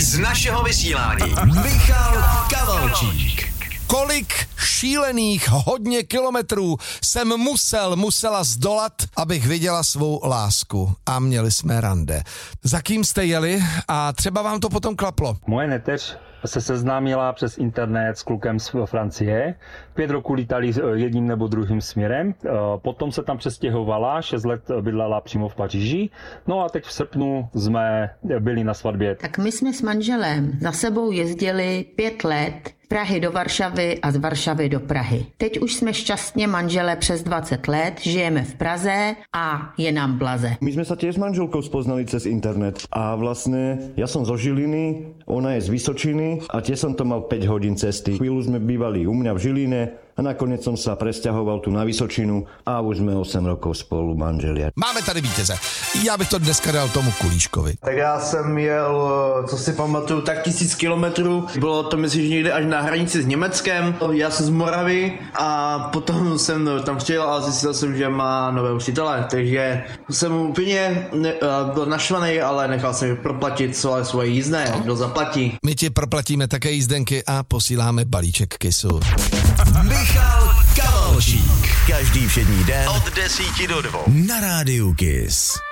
z našeho vysílání. Michal Kavalčík. Kolik šílených hodně kilometrů jsem musela zdolat, abych viděla svou lásku. A měli jsme rande. Za kým jste jeli a třeba vám to potom klaplo? Moje neteř se seznámila přes internet s klukem z Francie. 5 roků lítali jedním nebo druhým směrem. Potom se tam přestěhovala, 6 let bydlela přímo v Paříži. No a teď v srpnu jsme byli na svatbě. Tak my jsme s manželem za sebou jezdili 5 let z Prahy do Varšavy a z Varšavy do Prahy. Teď už jsme šťastně manželé přes 20 let, žijeme v Praze a je nám blaze. My sme sa tiež s manželkou spoznali cez internet a vlastne ja som zo Žiliny, ona je z Vysočiny a tiež som to mal 5 hodín cesty. Chvíľu sme bývali u mňa v Žiline a nakoniec som sa presťahoval tu na Vysočinu a už sme 8 rokov spolu manželia. Máme tady vítěze. Já bych to dneska dal tomu Kulíškovi. Tak já jsem jel, co si pamatuju, tak 1000 kilometrů. Bylo to myslím, že někde až na hranici s Německem. Já jsem z Moravy a potom jsem tam přijel a zjistil jsem, že má nové učitele. Takže jsem úplně byl naštvaný, ale nechal jsem je proplatit svoje jízdné. Kdo zaplatí? My ti proplatíme také jízdenky a posíláme balíček kisu. Michal Kavalčík. Každý všední den od 10 do 2 na rádiu Kiss.